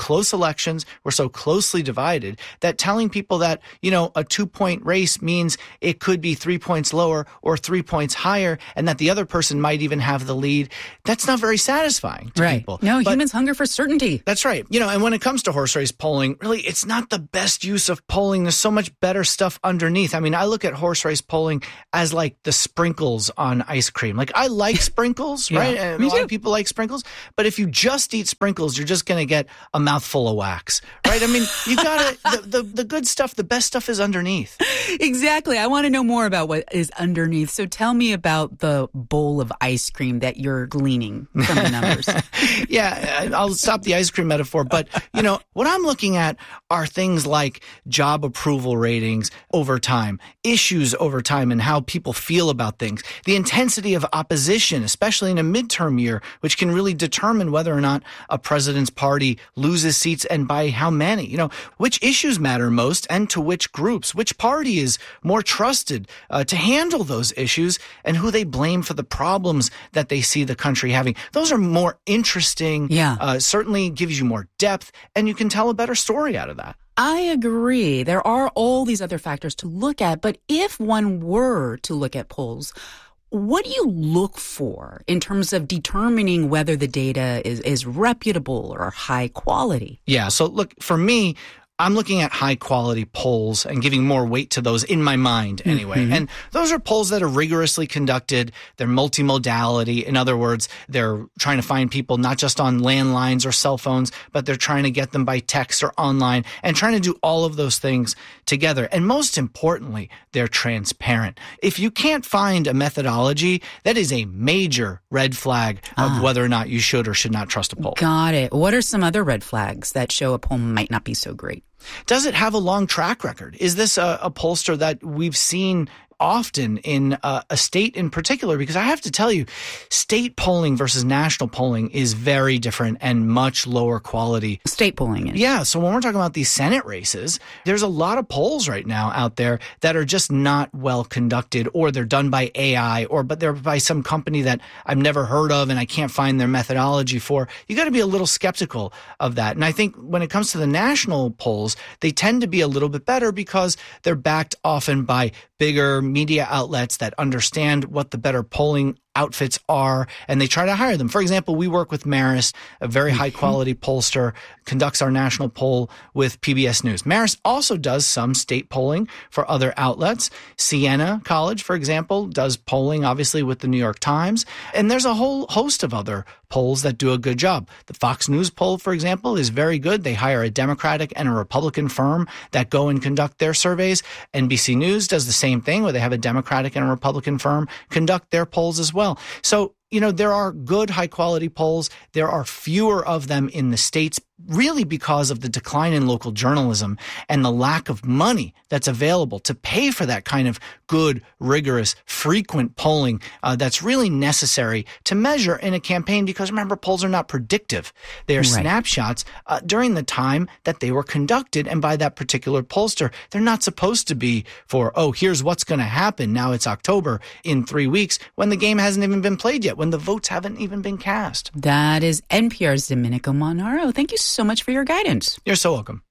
S18: elections, we're so closely divided that telling people that, you know, a two-point race means it could be three points lower or three points higher and that the other person might even have the lead, that's not very satisfying to
S16: right.
S18: people.
S16: No,
S18: but
S16: humans hunger for certainty.
S18: That's right. You know, and when it comes to horse race polling, really, it's not the best use of polling. There's so much better stuff underneath. I mean, I look at horse race polling as like the sprinkles on ice cream. Like, I like sprinkles,
S16: yeah,
S18: right? And a lot too. of people like sprinkles. But if you just eat sprinkles, you're just going to get a mouthful of wax, right? I mean, you got to, the, the, the good stuff, the best stuff is underneath.
S16: Exactly. I want to know more about what is underneath. So tell me about the bowl of ice cream that you're gleaning from the numbers.
S18: Yeah, I'll stop the ice cream metaphor. But, you know, what I'm looking at are things like job approval ratings over time, issues over time, and how people feel about things, the intensity of opposition, especially in a midterm year, which can really determine whether or not a president's party loses seats and by how many. You know, which issues matter most and to which groups, which party is more trusted uh, to handle those issues, and who they blame for the problems that they see the country having. Those are more interesting,
S16: yeah.
S18: uh, certainly gives you more depth, and you can tell a better story out of that.
S16: I agree. There are all these other factors to look at, but if one were to look at polls, what do you look for in terms of determining whether the data is, is reputable or high quality?
S18: Yeah, so look, for me, I'm looking at high quality polls and giving more weight to those in my mind anyway. Mm-hmm. And those are polls that are rigorously conducted. They're multimodality. In other words, they're trying to find people not just on landlines or cell phones, but they're trying to get them by text or online and trying to do all of those things together. And most importantly, they're transparent. If you can't find a methodology, that is a major red flag of ah. whether or not you should or should not trust a poll.
S16: Got it. What are some other red flags that show a poll might not be so great?
S18: Does it have a long track record? Is this a, a pollster that we've seen often in uh, a state in particular? Because I have to tell you, state polling versus national polling is very different and much lower quality.
S16: State polling is.
S18: Yeah. So when we're talking about these Senate races, there's a lot of polls right now out there that are just not well conducted, or they're done by A I, or but they're by some company that I've never heard of and I can't find their methodology for. You got to be a little skeptical of that. And I think when it comes to the national polls, they tend to be a little bit better because they're backed often by bigger media outlets that understand what the better polling outfits are, and they try to hire them. For example, we work with Marist, a very high-quality pollster, conducts our national poll with P B S News. Marist also does some state polling for other outlets. Siena College, for example, does polling, obviously, with the New York Times. And there's a whole host of other polls that do a good job. The Fox News poll, for example, is very good. They hire a Democratic and a Republican firm that go and conduct their surveys. N B C News does the same thing, where they have a Democratic and a Republican firm conduct their polls as well. So, you know, there are good high quality polls. There are fewer of them in the states, really because of the decline in local journalism and the lack of money that's available to pay for that kind of good, rigorous, frequent polling uh, that's really necessary to measure in a campaign. Because remember, polls are not predictive. They are right. snapshots uh, during the time that they were conducted and by that particular pollster. They're not supposed to be for, oh, here's what's going to happen. Now it's October in three weeks when the game hasn't even been played yet, when the votes haven't even been cast.
S16: That is N P R's Domenico Monaro. Thank you so much for your guidance.
S18: You're so welcome.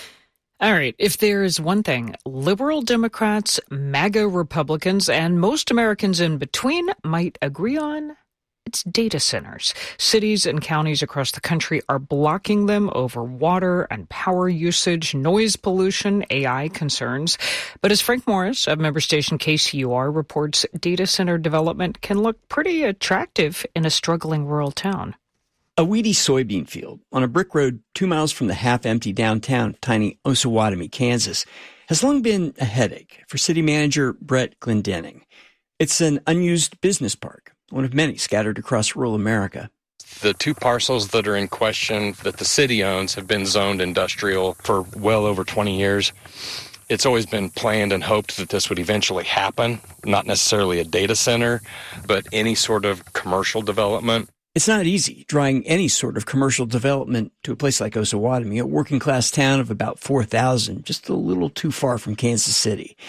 S7: All right. If there is one thing liberal Democrats, MAGA Republicans, and most Americans in between might agree on, it's data centers. Cities and counties across the country are blocking them over water and power usage, noise pollution, A I concerns. But as Frank Morris of member station K C U R reports, data center development can look pretty attractive in a struggling rural town.
S4: A weedy soybean field on a brick road two miles from the half-empty downtown tiny Osawatomie, Kansas, has long been a headache for city manager Brett Glendenning. It's an unused business park, one of many scattered across rural America.
S19: The two parcels that are in question that the city owns have been zoned industrial for well over twenty years. It's always been planned and hoped that this would eventually happen, not necessarily a data center, but any sort of commercial development.
S4: It's not easy drawing any sort of commercial development to a place like Osawatomie, a working-class town of about four thousand, just a little too far from Kansas City.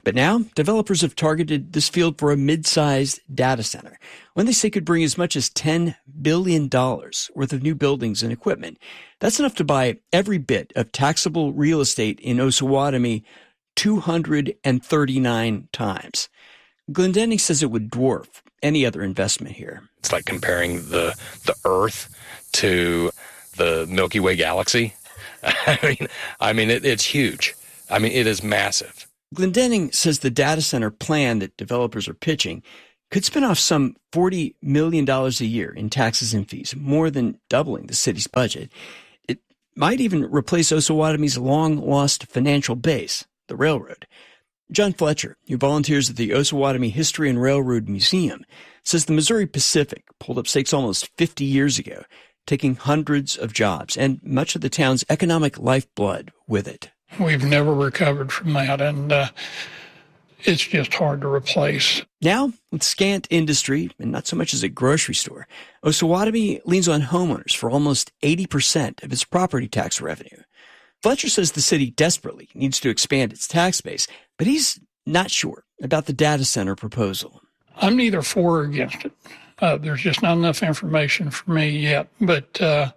S4: But now, developers have targeted this field for a mid-sized data center, one they say could bring as much as ten billion dollars worth of new buildings and equipment. That's enough to buy every bit of taxable real estate in Osawatomie two hundred thirty-nine times. Glendenning says it would dwarf any other investment here.
S19: It's like comparing the the Earth to the Milky Way galaxy. I mean, I mean, it, it's huge. I mean, it is massive.
S4: Glendenning says the data center plan that developers are pitching could spin off some forty million dollars a year in taxes and fees, more than doubling the city's budget. It might even replace Osawatomie's long-lost financial base, the railroad. John Fletcher, who volunteers at the Osawatomie History and Railroad Museum, says the Missouri Pacific pulled up stakes almost fifty years ago, taking hundreds of jobs and much of the town's economic lifeblood with it.
S8: We've never recovered from that, and uh, it's just hard to replace.
S4: Now, with scant industry and not so much as a grocery store, Osawatomie leans on homeowners for almost eighty percent of its property tax revenue. Fletcher says the city desperately needs to expand its tax base, but he's not sure about the data center proposal.
S8: I'm neither for or against it. Uh, there's just not enough information for me yet, but uh,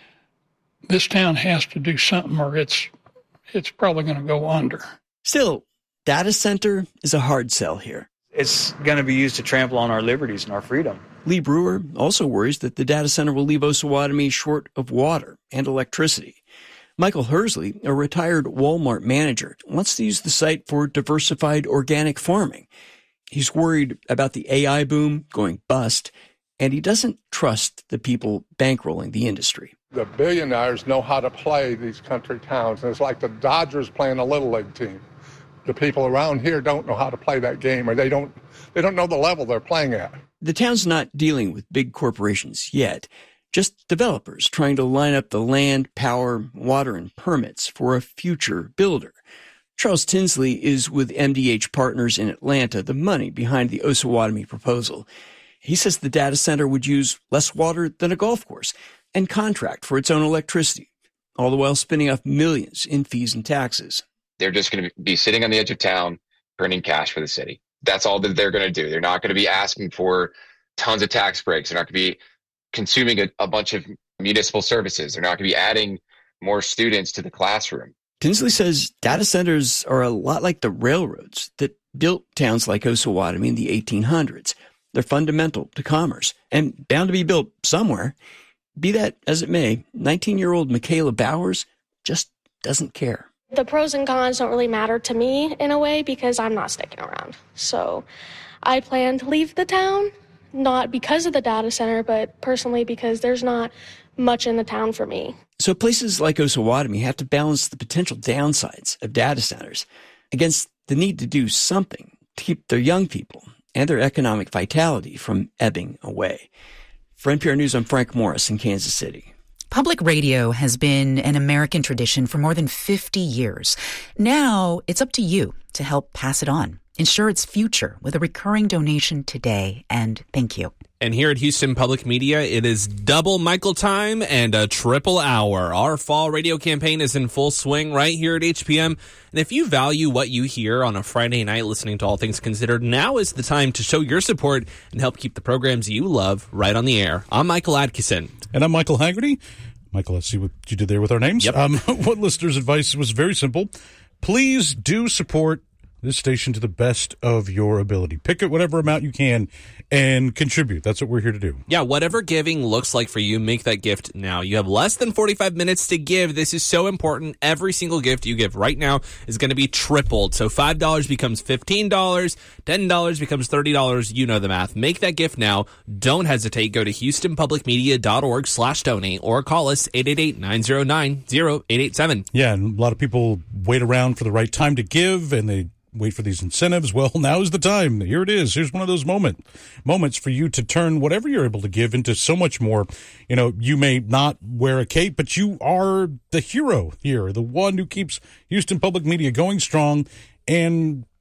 S8: this town has to do something or it's it's probably going to go under.
S4: Still, data center is a hard sell here.
S17: It's going to be used to trample on our liberties and our freedom.
S4: Lee Brewer also worries that the data center will leave Osawatomie short of water and electricity. Michael Hersley, a retired Walmart manager, wants to use the site for diversified organic farming. He's worried about the A I boom going bust, and he doesn't trust the people bankrolling the industry.
S22: The billionaires know how to play these country towns, and it's like the Dodgers playing a little league team. The people around here don't know how to play that game, or they don't they don't know the level they're playing at.
S4: The town's not dealing with big corporations yet, just developers trying to line up the land, power, water, and permits for a future builder. Charles Tinsley is with M D H Partners in Atlanta, the money behind the Osawatomie proposal. He says the data center would use less water than a golf course and contract for its own electricity, all the while spinning off millions in fees and taxes.
S23: They're just going to be sitting on the edge of town, printing cash for the city. That's all that they're going to do. They're not going to be asking for tons of tax breaks. They're not going to be consuming a, a bunch of municipal services. They're not going to be adding more students to the classroom.
S4: Tinsley says data centers are a lot like the railroads that built towns like Osawatomie in the eighteen hundreds. They're fundamental to commerce and bound to be built somewhere. Be that as it may, nineteen-year-old Michaela Bowers just doesn't care.
S25: The pros and cons don't really matter to me in a way because I'm not sticking around. So I plan to leave the town, not because of the data center, but personally because there's not much in the town for me.
S4: So places like Osawatomie have to balance the potential downsides of data centers against the need to do something to keep their young people and their economic vitality from ebbing away. For N P R News, I'm Frank Morris in Kansas City.
S16: Public radio has been an American tradition for more than fifty years. Now it's up to you to help pass it on. Ensure its future with a recurring donation today, and thank you.
S2: And here at Houston Public Media, it is double Michael time and a triple hour. Our fall radio campaign is in full swing right here at H P M. And if you value what you hear on a Friday night listening to All Things Considered, now is the time to show your support and help keep the programs you love right on the air. I'm Michael Adkison.
S3: And I'm Michael Haggerty. Michael, let's see what you did there with our names.
S2: Yep.
S3: Um, what listeners' advice was very simple. Please do support this station to the best of your ability. Pick it whatever amount you can and contribute. That's what we're here to do.
S2: Yeah, whatever giving looks like for you, make that gift now. You have less than forty-five minutes to give. This is so important. Every single gift you give right now is going to be tripled. So five dollars becomes fifteen dollars, ten dollars becomes thirty dollars. You know the math. Make that gift now. Don't hesitate. Go to houstonpublicmedia.org slash donate or call us eight eight eight, nine zero nine, zero eight eight seven.
S3: Yeah, and a lot of people wait around for the right time to give, and they wait for these incentives. Well, now is the time. Here it is. Here's one of those moment, moments for you to turn whatever you're able to give into so much more. You know, you may not wear a cape, but you are the hero here, the one who keeps Houston Public Media going strong and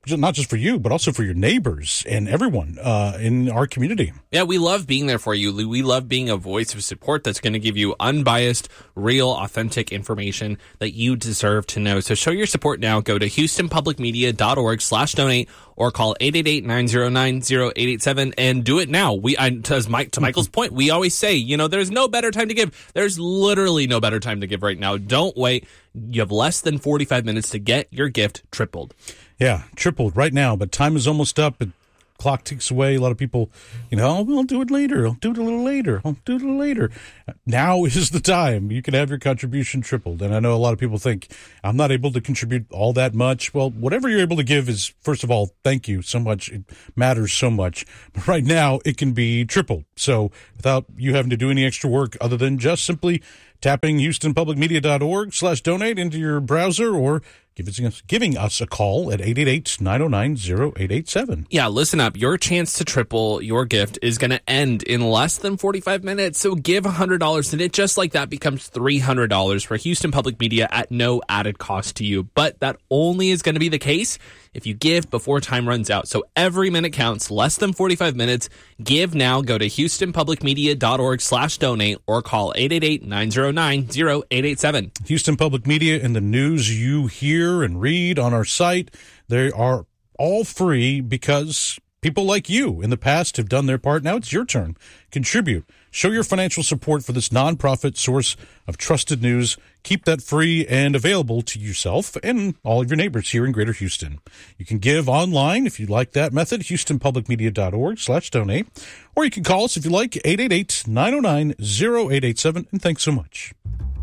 S3: not just for you, but also for your neighbors and everyone uh, in our community.
S2: Yeah, we love being there for you. We love being a voice of support that's going to give you unbiased, real, authentic information that you deserve to know. So show your support now. Go to houstonpublicmedia.org slash donate or call eight eight eight, nine zero nine, zero eight eight seven and do it now. We, I, to, Mike, to Michael's point, we always say, you know, there's no better time to give. There's literally no better time to give right now. Don't wait. You have less than forty-five minutes to get your gift tripled.
S3: Yeah, tripled right now, but time is almost up. The clock ticks away. A lot of people, you know, oh, I'll do it later. I'll do it a little later. I'll do it a little later. Now is the time. You can have your contribution tripled. And I know a lot of people think, I'm not able to contribute all that much. Well, whatever you're able to give is, first of all, thank you so much. It matters so much. But right now, it can be tripled. So without you having to do any extra work other than just simply tapping houstonpublicmedia.org slash donate into your browser or giving us, giving us a call at eight eight eight, nine zero nine, zero eight eight seven.
S2: Yeah, listen up. Your chance to triple your gift is going to end in less than forty-five minutes. So give one hundred dollars and it just like that becomes three hundred dollars for Houston Public Media at no added cost to you. But that only is going to be the case if you give before time runs out. So every minute counts, less than forty-five minutes. Give now. Go to houstonpublicmedia.org slash donate or call eight eight eight, nine zero nine, zero eight eight seven.
S3: Houston Public Media and the news you hear and read on our site, they are all free because people like you in the past have done their part. Now it's your turn. Contribute. Show your financial support for this nonprofit source of trusted news. Keep that free and available to yourself and all of your neighbors here in Greater Houston. You can give online if you like that method, houstonpublicmedia.org slash donate. Or you can call us if you like, eight eight eight, nine zero nine, zero eight eight seven. And thanks so much.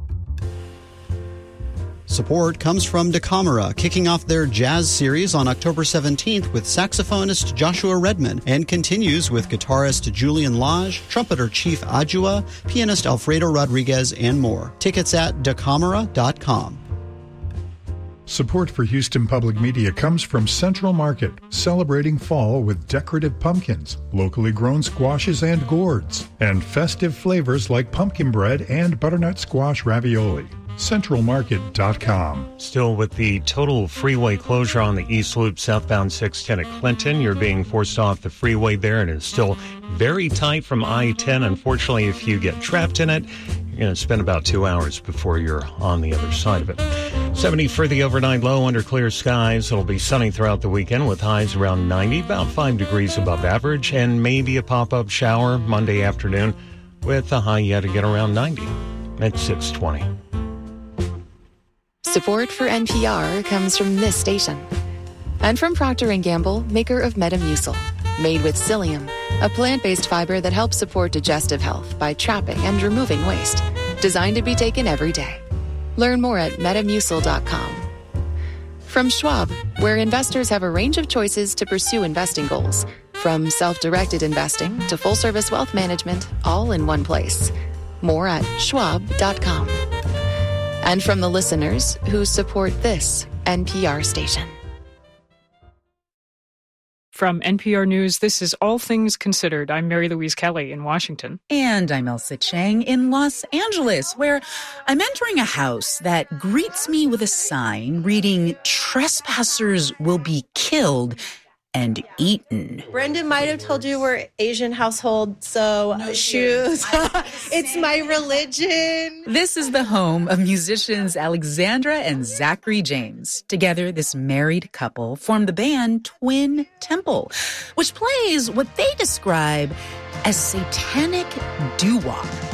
S5: Support comes from DeCamera, kicking off their jazz series on October seventeenth with saxophonist Joshua Redman and continues with guitarist Julian Lage, trumpeter Chief Adjua, pianist Alfredo Rodriguez, and more. Tickets at decamera dot com.
S6: Support for Houston Public Media comes from Central Market, celebrating fall with decorative pumpkins, locally grown squashes and gourds, and festive flavors like pumpkin bread and butternut squash ravioli. central market dot com.
S1: Still with the total freeway closure on the East Loop southbound six ten at Clinton, you're being forced off the freeway there, and it's still very tight from I ten. Unfortunately, if you get trapped in it, you're going to spend about two hours before you're on the other side of it. seventy for the overnight low under clear skies. It'll be sunny throughout the weekend with highs around ninety, about five degrees above average, and maybe a pop-up shower Monday afternoon with a high yet to get around ninety at six twenty.
S9: Support for N P R comes from this station. And from Procter and Gamble, maker of Metamucil. Made with psyllium, a plant-based fiber that helps support digestive health by trapping and removing waste. Designed to be taken every day. Learn more at metamucil dot com. From Schwab, where investors have a range of choices to pursue investing goals. From self-directed investing to full-service wealth management, all in one place. More at schwab dot com. And from the listeners who support this N P R station.
S7: From N P R News, this is All Things Considered. I'm Mary Louise Kelly in Washington.
S16: And I'm Elsa Chang in Los Angeles, where I'm entering a house that greets me with a sign reading, "Trespassers will be killed and eaten."
S21: Brendan might have told you we're Asian household, so no shoes. It's my religion.
S16: This is the home of musicians Alexandra and Zachary James. Together, this married couple formed the band Twin Temple, which plays what they describe as satanic doo-wop.